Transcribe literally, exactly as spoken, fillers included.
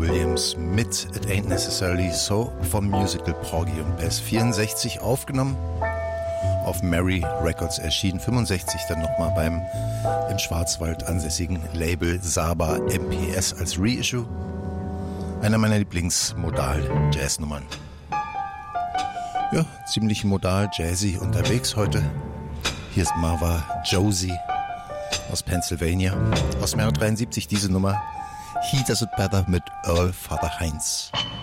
Williams mit It Ain't Necessarily So vom Musical Porgy und Bess. vierundsechzig aufgenommen, auf Mary Records erschienen, fünfundsechzig dann nochmal beim im Schwarzwald ansässigen Label Saba M P S als Reissue. Einer meiner Lieblings-Modal-Jazz-Nummern. Ja, ziemlich modal, jazzy unterwegs heute. Hier ist Marva Josie aus Pennsylvania. Aus dem Jahr dreiundsiebzig diese Nummer. He Does It Better mit Earl Father Heinz.